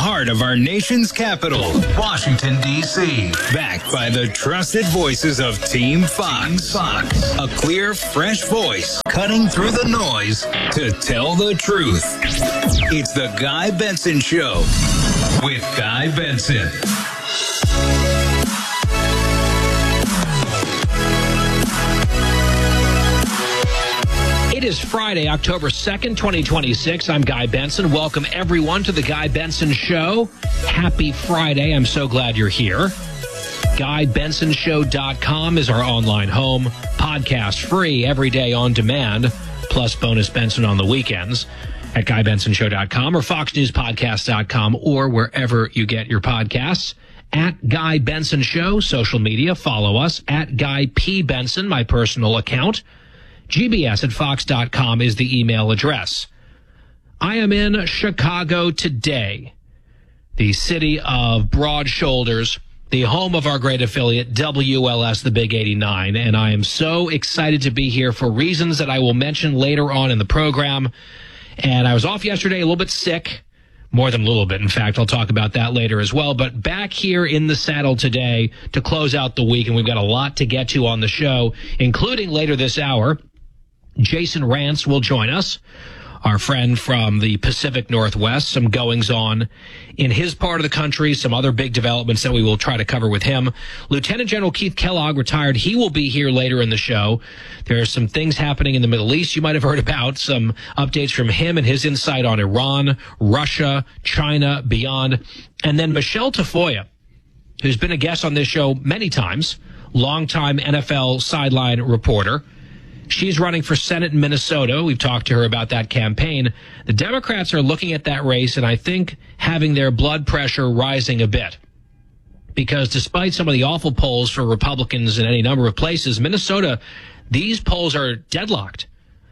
heart of our nation's capital, Washington, D.C. Backed by the trusted voices of Team Fox. A clear, fresh voice cutting through the noise to tell the truth. It's the Guy Benson Show with Guy Benson. It is Friday, October 2nd, 2026. I'm Guy Benson. Welcome, everyone, to the Guy Benson Show. Happy Friday. I'm so glad you're here. GuyBensonShow.com is our online home. Podcast free every day on demand, plus bonus Benson on the weekends at GuyBensonShow.com or FoxNewsPodcast.com or wherever you get your podcasts. At Guy Benson Show, social media, follow us. At Guy P. Benson, my personal account. GBS at Fox.com is the email address. I am in Chicago today, the city of broad shoulders, the home of our great affiliate, WLS, the Big 89, and I am so excited to be here for reasons that I will mention later on in the program. And I was off yesterday, a little bit sick, more than a little bit, in fact. I'll talk about that later as well. But back here in the saddle today to close out the week, and we've got a lot to get to on the show, including later this hour. Jason Rantz will join us, our friend from the Pacific Northwest, some goings-on in his part of the country, some other big developments that we will try to cover with him. Lieutenant General Keith Kellogg retired. He will be here later in the show. There are some things happening in the Middle East you might have heard about, some updates from him and his insight on Iran, Russia, China, beyond. And then Michelle Tafoya, who's been a guest on this show many times, longtime NFL sideline reporter. She's running for Senate in Minnesota. We've talked to her about that campaign. The Democrats are looking at that race and I think having their blood pressure rising a bit. Because despite some of the awful polls for Republicans in any number of places, Minnesota, these polls are deadlocked.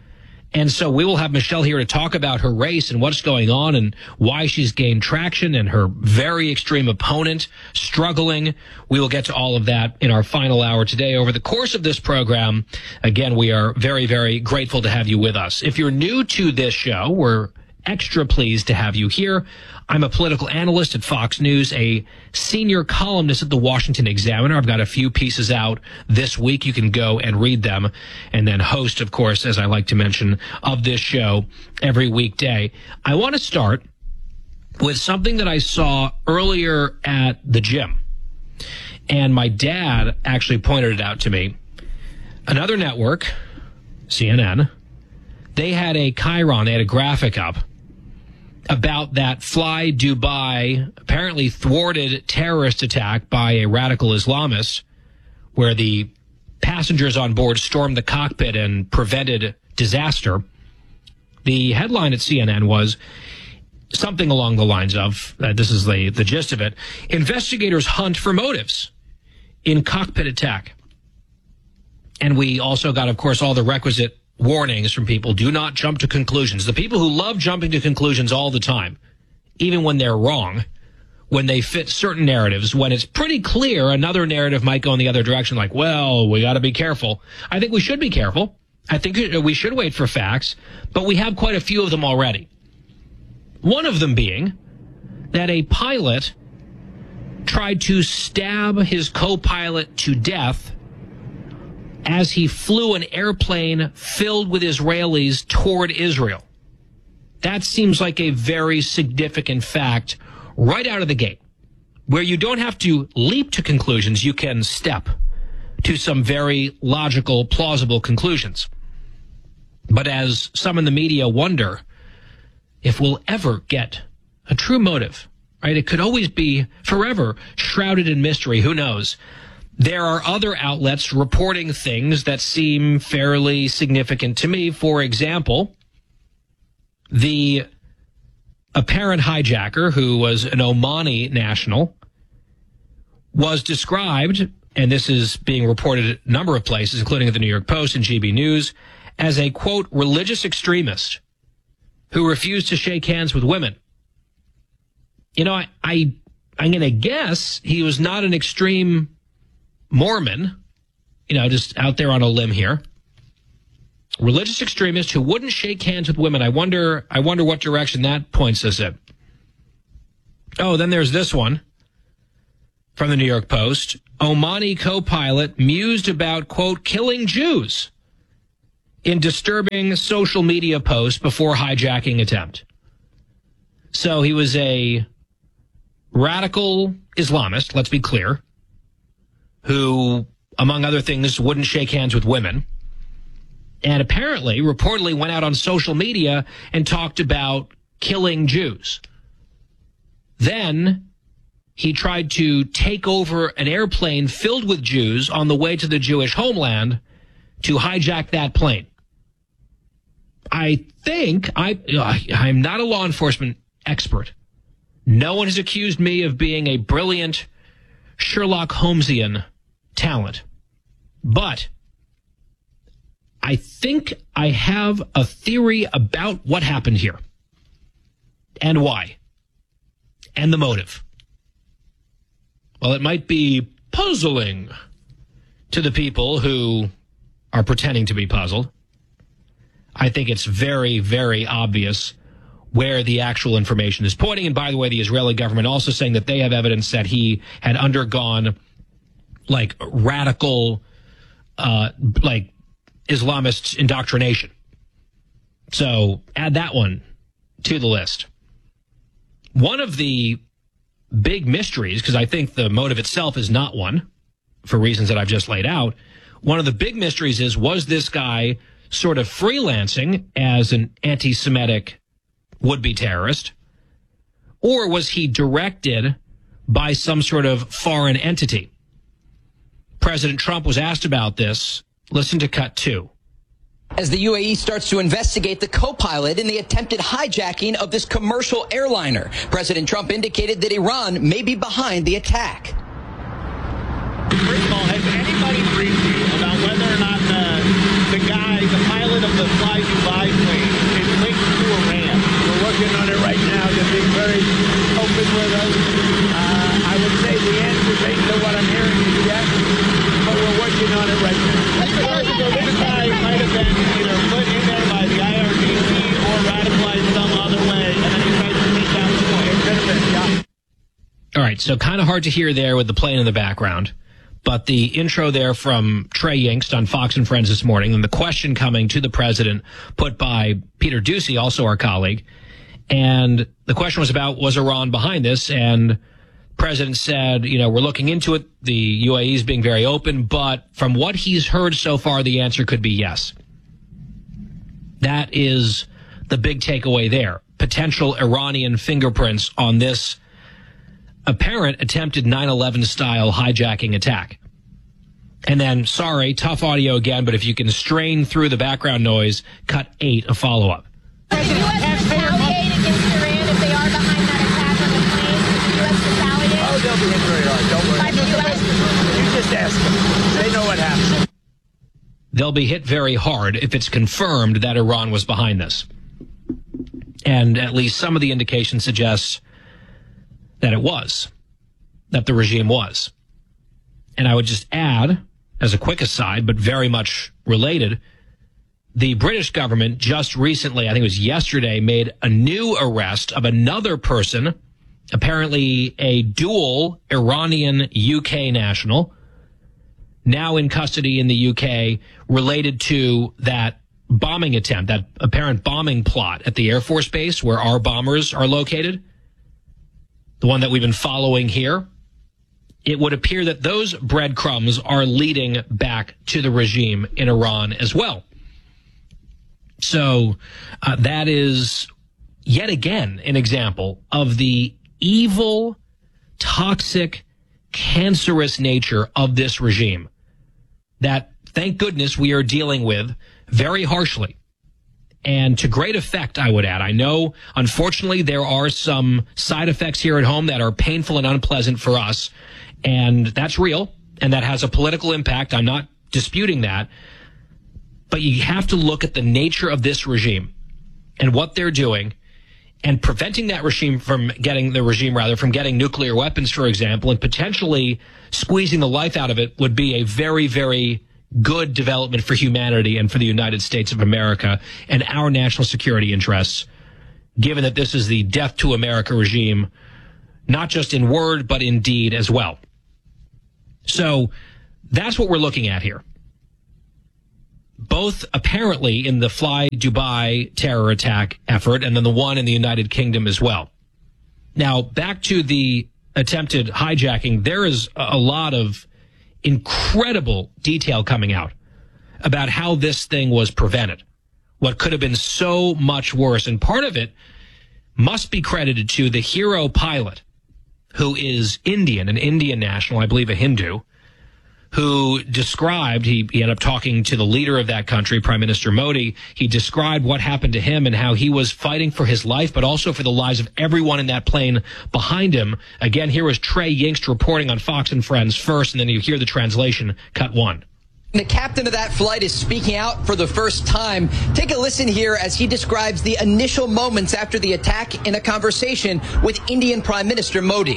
And so we will have Michelle here to talk about her race and what's going on and why she's gained traction and her very extreme opponent struggling. We will get to all of that in our final hour today. Over the course of this program, again, we are very, very grateful to have you with us. If you're new to this show, we're extra pleased to have you here. I'm a political analyst at Fox News, a senior columnist at the Washington Examiner. I've got a few pieces out this week. You can go and read them. And then host, of course, as I like to mention, of this show every weekday. I want to start with something that I saw earlier at the gym. And my dad actually pointed it out to me. Another network, CNN, they had a chyron, they had a graphic up about that Fly Dubai apparently thwarted terrorist attack by a radical Islamist where the passengers on board stormed the cockpit and prevented disaster. The headline at CNN was something along the lines of, this is the gist of it, investigators hunt for motives in cockpit attack. And we also got, of course, all the requisite warnings from people. Do not jump to conclusions. The people who love jumping to conclusions all the time, even when they're wrong, when they fit certain narratives, when it's pretty clear another narrative might go in the other direction, like, well, we got to be careful. I think we should be careful. I think we should wait for facts, but we have quite a few of them already. One of them being that a pilot tried to stab his co-pilot to death as he flew an airplane filled with Israelis toward Israel. That seems like a very significant fact right out of the gate, where you don't have to leap to conclusions. You can step to some very logical, plausible conclusions. But as some in the media wonder if we'll ever get a true motive, right? It could always be forever shrouded in mystery. Who knows? There are other outlets reporting things that seem fairly significant to me. For example, the apparent hijacker, who was an Omani national, was described, and this is being reported at a number of places, including at the New York Post and GB News, as a, quote, religious extremist who refused to shake hands with women. You know, I'm going to guess he was not an extreme Mormon, you know, just out there on a limb here. Religious extremist who wouldn't shake hands with women. I wonder what direction that points us in. Oh, then there's this one from the New York Post. Omani co-pilot mused about, quote, killing Jews in disturbing social media post before hijacking attempt. So he was a radical Islamist, let's be clear, who, among other things, wouldn't shake hands with women. And apparently, reportedly went out on social media and talked about killing Jews. Then he tried to take over an airplane filled with Jews on the way to the Jewish homeland to hijack that plane. I think I'm not a law enforcement expert. No one has accused me of being a brilliant Sherlock Holmesian talent. But I think I have a theory about what happened here and why and the motive. Well, it might be puzzling to the people who are pretending to be puzzled. I think it's very, very obvious where the actual information is pointing. And by the way, the Israeli government also saying that they have evidence that he had undergone like radical, like Islamist indoctrination. So add that one to the list. One of the big mysteries, because I think the motive itself is not one, for reasons that I've just laid out. One of the big mysteries is, was this guy sort of freelancing as an anti-Semitic would-be terrorist, or was he directed by some sort of foreign entity? President Trump was asked about this. Listen to cut 2. As the UAE starts to investigate the co-pilot in the attempted hijacking of this commercial airliner, President Trump indicated that Iran may be behind the attack. First of all, has anybody briefed you about whether or not the pilot of the Fly Dubai plane is linked to Iran? We're working on it right now. They're being very open with us. I would say the answer based on what I'm hearing is yes, but we're working on it right now. This guy might have been either put in there by the IRGC or radicalized some other way, and then he tried to take down the plane. It could have been, yeah. All right, so kind of hard to hear there with the plane in the background. But the intro there from Trey Yingst on Fox and Friends this morning, and the question coming to the president put by Peter Doocy, also our colleague. And the question was about, was Iran behind this? And president said, you know, we're looking into it. The UAE is being very open. But from what he's heard so far, the answer could be yes. That is the big takeaway there. Potential Iranian fingerprints on this apparent attempted 9/11 style hijacking attack. And then, sorry, tough audio again, but if you can strain through the background noise, cut 8, a follow-up. The U.S. retaliate against Iran if they are behind that attack on the plane? Does the U.S. retaliate? Oh, they'll be hit very hard. Don't worry. By the U.S.? You just ask them. They know what happened. They'll be hit very hard if it's confirmed that Iran was behind this. And at least some of the indications suggest that it was, that the regime was. And I would just add, as a quick aside, but very much related, the British government just recently, I think it was yesterday, made a new arrest of another person, apparently a dual Iranian-UK national, now in custody in the UK, related to that bombing attempt, that apparent bombing plot at the Air Force Base where our bombers are located, the one that we've been following here. It would appear that those breadcrumbs are leading back to the regime in Iran as well. So that is yet again an example of the evil, toxic, cancerous nature of this regime that, thank goodness, we are dealing with very harshly. And to great effect, I would add. I know, unfortunately, there are some side effects here at home that are painful and unpleasant for us. And that's real. And that has a political impact. I'm not disputing that. But you have to look at the nature of this regime and what they're doing, and preventing that regime from getting nuclear weapons, for example, and potentially squeezing the life out of it would be a very, very good development for humanity and for the United States of America and our national security interests, given that this is the death to America regime not just in word, but in deed as well. So that's what we're looking at here. Both apparently in the Fly Dubai terror attack effort, and then the one in the United Kingdom as well. Now, back to the attempted hijacking, there is a lot of incredible detail coming out about how this thing was prevented. What could have been so much worse. And part of it must be credited to the hero pilot, who is Indian, an Indian national, I believe a Hindu, who described, he ended up talking to the leader of that country, Prime Minister Modi. He described what happened to him and how he was fighting for his life, but also for the lives of everyone in that plane behind him. Again, here was Trey Yingst reporting on Fox and Friends first, and then you hear the translation, cut one. The captain of that flight is speaking out for the first time. Take a listen here as he describes the initial moments after the attack in a conversation with Indian Prime Minister Modi.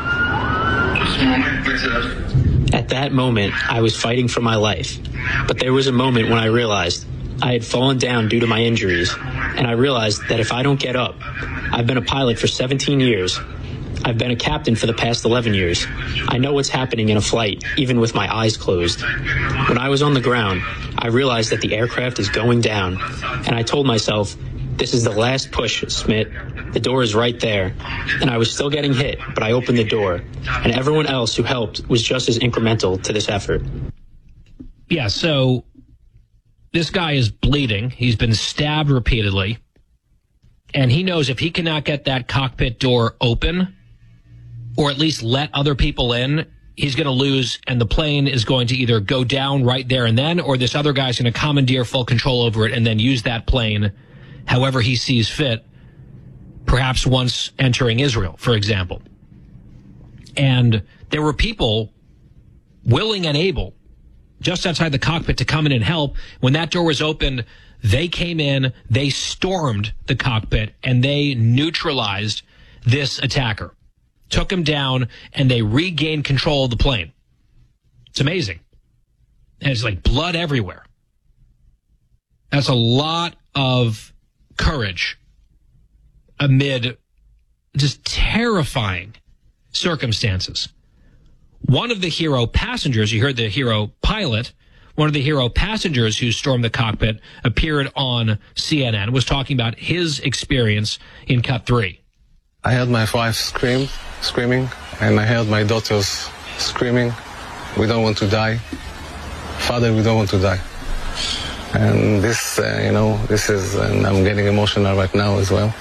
At that moment, I was fighting for my life. But there was a moment when I realized I had fallen down due to my injuries, and I realized that if I don't get up, I've been a pilot for 17 years. I've been a captain for the past 11 years. I know what's happening in a flight, even with my eyes closed. When I was on the ground, I realized that the aircraft is going down, and I told myself, this is the last push, Smith. The door is right there. And I was still getting hit, but I opened the door. And everyone else who helped was just as incremental to this effort. Yeah, so this guy is bleeding. He's been stabbed repeatedly. And he knows if he cannot get that cockpit door open, or at least let other people in, he's going to lose, and the plane is going to either go down right there and then, or this other guy's going to commandeer full control over it and then use that plane however he sees fit, perhaps once entering Israel, for example. And there were people willing and able just outside the cockpit to come in and help. When that door was opened, they came in, they stormed the cockpit, and they neutralized this attacker, took him down, and they regained control of the plane. It's amazing. And it's like blood everywhere. That's a lot of courage amid just terrifying circumstances. One of the hero passengers, you heard the hero pilot, one of the hero passengers who stormed the cockpit appeared on CNN, was talking about his experience in Cut 3. I heard my wife screaming, and I heard my daughters screaming, we don't want to die. Father, we don't want to die. And this, this is, and I'm getting emotional right now as well.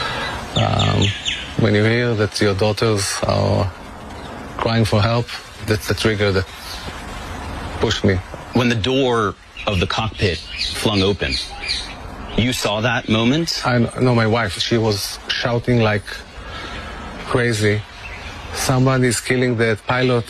When you hear that your daughters are crying for help, that's the trigger that pushed me. When the door of the cockpit flung open, you saw that moment? I know my wife, she was shouting like crazy. Somebody's killing the pilot.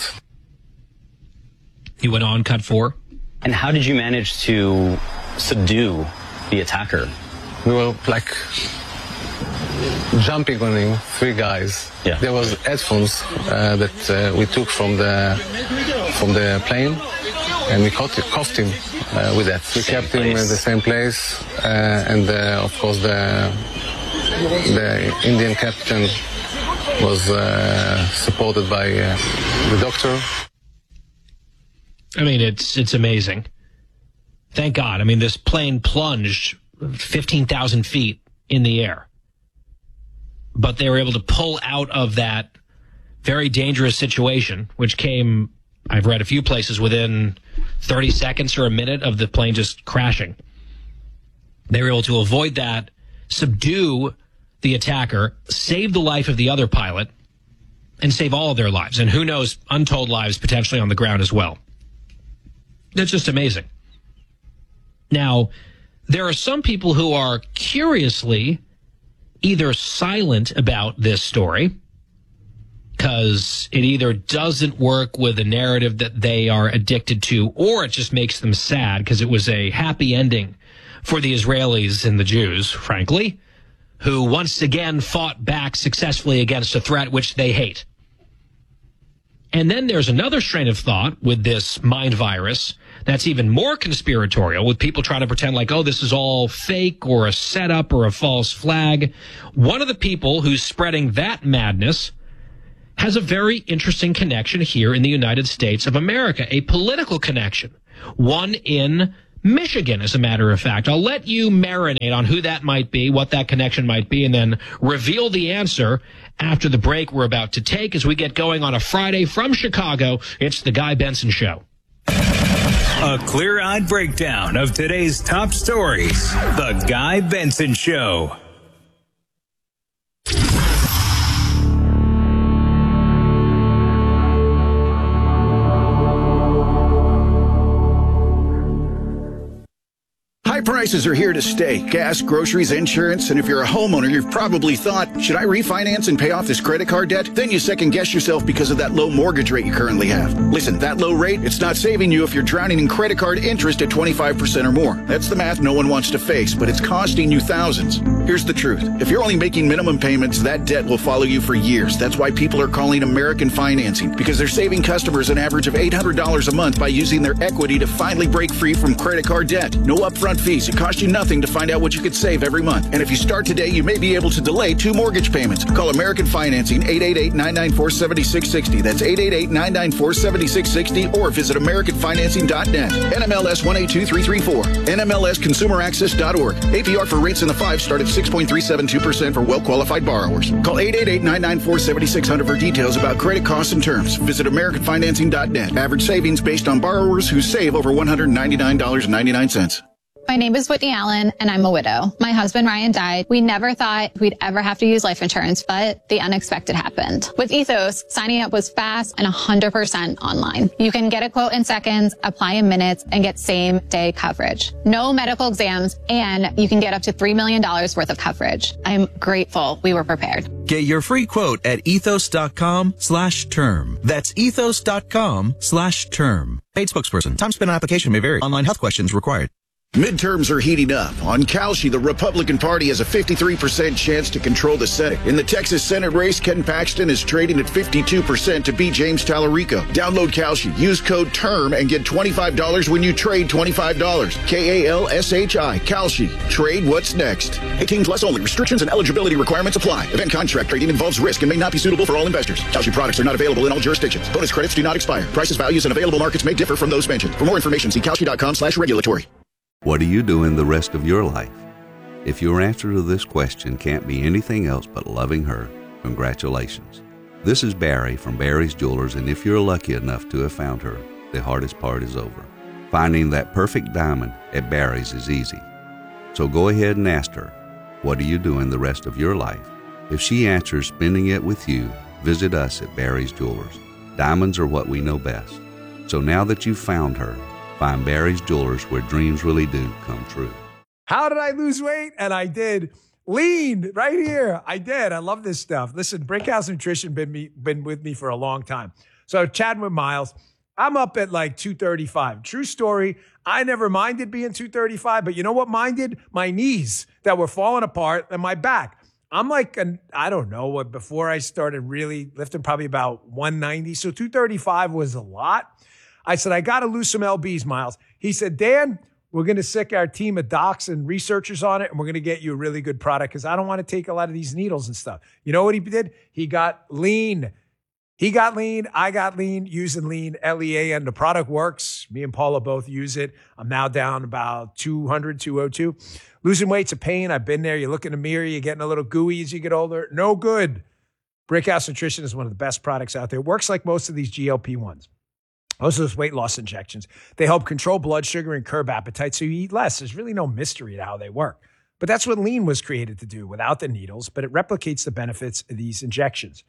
He went on, Cut 4. And how did you manage to subdue the attacker? We were like jumping on him, 3 guys. Yeah. There was headphones that we took from the plane, and we cuffed him with that. We kept him in the same place, and of course the Indian captain was supported by the doctor. I mean, it's amazing. Thank God. I mean, this plane plunged 15,000 feet in the air. But they were able to pull out of that very dangerous situation, which came, I've read a few places, within 30 seconds or a minute of the plane just crashing. They were able to avoid that, subdue the attacker, save the life of the other pilot, and save all of their lives. And who knows, untold lives potentially on the ground as well. That's just amazing. Now, there are some people who are curiously either silent about this story because it either doesn't work with the narrative that they are addicted to, or it just makes them sad because it was a happy ending for the Israelis and the Jews, frankly, who once again fought back successfully against a threat which they hate. And then there's another strain of thought with this mind virus that's even more conspiratorial, with people trying to pretend like, oh, this is all fake or a setup or a false flag. One of the people who's spreading that madness has a very interesting connection here in the United States of America, a political connection, one in Michigan, as a matter of fact. I'll let you marinate on who that might be, what that connection might be, and then reveal the answer after the break we're about to take as we get going on a Friday from Chicago. It's The Guy Benson Show. A clear-eyed breakdown of today's top stories. The Guy Benson Show. High prices are here to stay. Gas, groceries, insurance, and if you're a homeowner, you've probably thought, should I refinance and pay off this credit card debt? Then you second guess yourself because of that low mortgage rate you currently have. Listen, that low rate, it's not saving you if you're drowning in credit card interest at 25% or more. That's the math no one wants to face, but it's costing you thousands. Here's the truth. If you're only making minimum payments, that debt will follow you for years. That's why people are calling American Financing, because they're saving customers an average of $800 a month by using their equity to finally break free from credit card debt. No upfront fees. It costs you nothing to find out what you could save every month. And if you start today, you may be able to delay 2 mortgage payments. Call American Financing, 888-994-7660. That's 888-994-7660, or visit AmericanFinancing.net. NMLS 182334. NMLSConsumerAccess.org. APR for rates in the 5 start at 6.372% for well-qualified borrowers. Call 888-994-7600 for details about credit costs and terms. Visit AmericanFinancing.net. Average savings based on borrowers who save over $199.99. My name is Whitney Allen, and I'm a widow. My husband, Ryan, died. We never thought we'd ever have to use life insurance, but the unexpected happened. With Ethos, signing up was fast and 100% online. You can get a quote in seconds, apply in minutes, and get same-day coverage. No medical exams, and you can get up to $3 million worth of coverage. I'm grateful we were prepared. Get your free quote at ethos.com/term. That's ethos.com/term. Paid spokesperson. Time spent on application may vary. Online health questions required. Midterms are heating up. On Kalshi, the Republican Party has a 53% chance to control the Senate. In the Texas Senate race, Ken Paxton is trading at 52% to beat James Tallarico. Download Kalshi, use code TERM, and get $25 when you trade $25. Kalshi. Kalshi. Trade what's next. 18 plus only. Restrictions and eligibility requirements apply. Event contract trading involves risk and may not be suitable for all investors. Kalshi products are not available in all jurisdictions. Bonus credits do not expire. Prices, values, and available markets may differ from those mentioned. For more information, see Kalshi.com/regulatory. What are you doing the rest of your life? If your answer to this question can't be anything else but loving her, congratulations. This is Barry from Barry's Jewelers, and if you're lucky enough to have found her, the hardest part is over. Finding that perfect diamond at Barry's is easy. So go ahead and ask her, what are you doing the rest of your life? If she answers spending it with you, visit us at Barry's Jewelers. Diamonds are what we know best. So now that you've found her, find Barry's Jewelers, where dreams really do come true. How did I lose weight? And I did. Lean right here. I did. I love this stuff. Listen, Brickhouse Nutrition been with me for a long time. So chatting with Miles, I'm up at like 235. True story. I never minded being 235, but you know what minded? My knees that were falling apart and my back. I'm like, I don't know, before I started really lifting, probably about 190. So 235 was a lot. I said, I got to lose some LBs, Miles. He said, Dan, we're going to sick our team of docs and researchers on it, and we're going to get you a really good product because I don't want to take a lot of these needles and stuff. You know what he did? He got lean. He got lean. I got lean using lean, LEA, and the product works. Me and Paula both use it. I'm now down about 200, 202. Losing weight's a pain. I've been there. You look in the mirror, you're getting a little gooey as you get older. No good. Brickhouse Nutrition is one of the best products out there. It works like most of these GLP-1s. Most of those weight loss injections, they help control blood sugar and curb appetite so you eat less. There's really no mystery to how they work. But that's what lean was created to do without the needles, but it replicates the benefits of these injections.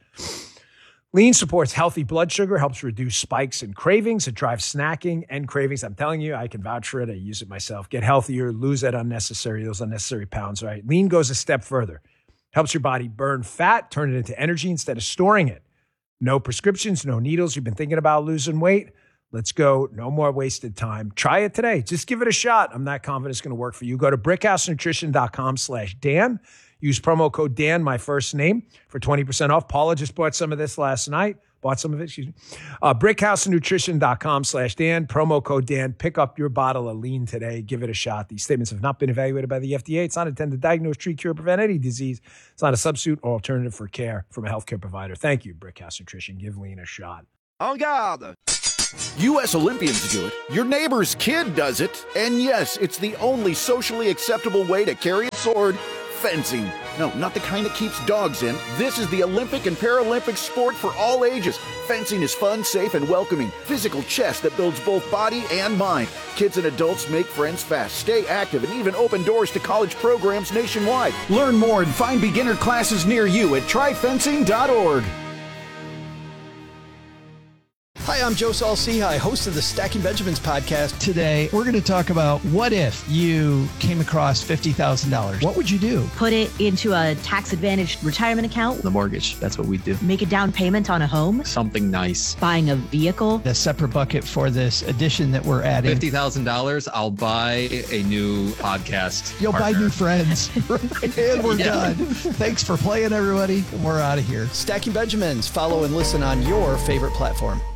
Lean supports healthy blood sugar, helps reduce spikes and cravings. It drives snacking and cravings. I'm telling you, I can vouch for it. I use it myself. Get healthier, lose those unnecessary pounds, right? Lean goes a step further. Helps your body burn fat, turn it into energy instead of storing it. No prescriptions, no needles. You've been thinking about losing weight? Let's go. No more wasted time. Try it today. Just give it a shot. I'm not confident it's going to work for you. Go to brickhousenutrition.com/Dan. Use promo code Dan, my first name, for 20% off. Paula just bought some of this last night. Bought some of it, excuse me. BrickhouseNutrition.com/Dan, promo code Dan. Pick up your bottle of lean today. Give it a shot. These statements have not been evaluated by the FDA. It's not intended to diagnose, treat, cure, prevent any disease. It's not a substitute or alternative for care from a healthcare provider. Thank you, Brickhouse Nutrition. Give lean a shot. En garde! U.S. Olympians do it. Your neighbor's kid does it. And yes, it's the only socially acceptable way to carry a sword. Fencing. No, not the kind that keeps dogs in. This is the Olympic and Paralympic sport for all ages. Fencing is fun, safe, and welcoming. Physical chess that builds both body and mind. Kids and adults make friends fast, stay active, and even open doors to college programs nationwide. Learn more and find beginner classes near you at tryfencing.org. Hi, I'm Joe Saul-Sehy, host of the Stacking Benjamins podcast. Today, we're going to talk about what if you came across $50,000? What would you do? Put it into a tax-advantaged retirement account. The mortgage, that's what we do. Make a down payment on a home. Something nice. Buying a vehicle. A separate bucket for this addition that we're adding. $50,000, I'll buy a new podcast You'll partner. buy new friends. And we're done. Thanks for playing, everybody. We're out of here. Stacking Benjamins. Follow and listen on your favorite platform.